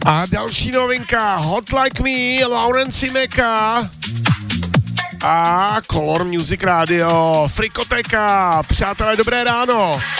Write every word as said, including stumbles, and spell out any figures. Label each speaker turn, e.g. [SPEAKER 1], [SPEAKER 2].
[SPEAKER 1] A další novinka, Hot Like Me, Laurenci Meka a Color Music Radio, Frikoteka. Přátelé, dobré ráno.